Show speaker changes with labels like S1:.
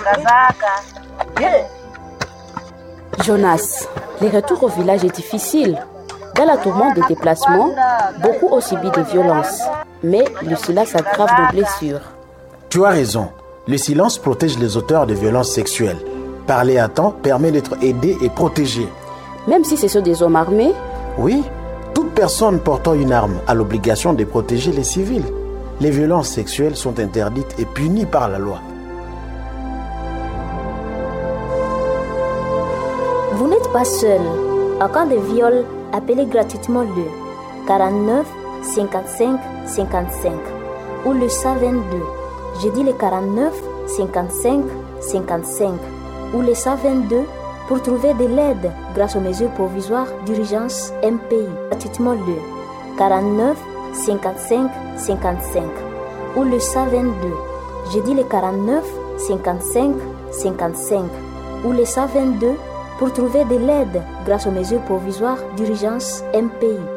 S1: Jonas, le retour au village est difficile. Dans la tourmente des déplacements, beaucoup ont subi des violences. Mais le silence aggrave nos blessures.
S2: Tu as raison. Le silence protège les auteurs de violences sexuelles. Parler à temps permet d'être aidé et protégé.
S1: Même si ce sont des hommes armés?
S2: Oui, toute personne portant une arme a l'obligation de protéger les civils. Les violences sexuelles sont interdites et punies par la loi.
S3: Vous n'êtes pas seul. En cas de viol, appelez gratuitement le 49 55 55 ou le 122. Je dis le 49 55 55 ou le 122 pour trouver de l'aide grâce aux mesures provisoires d'urgence MPI. Gratuitement le 49 55 55 ou le 122. Je dis le 49 55 55 ou le 122 pour trouver de l'aide grâce aux mesures provisoires d'urgence MPI.